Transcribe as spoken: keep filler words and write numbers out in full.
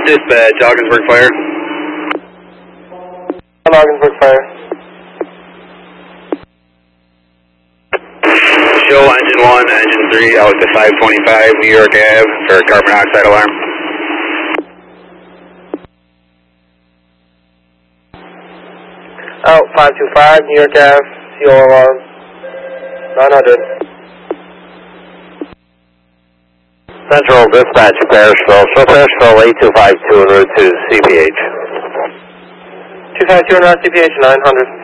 Dispatch, Ogdensburg Fire. Ogdensburg Fire. Show engine one, engine three, out to five twenty-five New York Ave for carbon monoxide alarm. Out five two five New York Ave, C O alarm, nine hundred. Central Dispatch, Parisville. Show Parisville eight two five two en route to C P H. two five two en route C P H, nine hundred.